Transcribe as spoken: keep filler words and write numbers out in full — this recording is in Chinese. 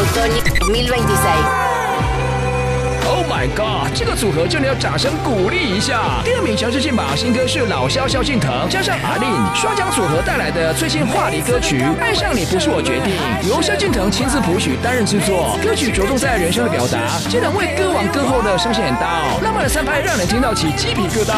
Tony two mil twenty-six。Oh my god！ 这个组合真的要掌声鼓励一下。第二名强势进榜新歌是老萧萧敬腾加上阿令双强组合带来的最新话题歌曲《爱上你不是我决定》，由萧敬腾亲自谱曲担任制作。歌曲着重在人生的表达，竟然为歌王歌后的声线演到，浪漫的三拍让人听到起鸡皮疙瘩。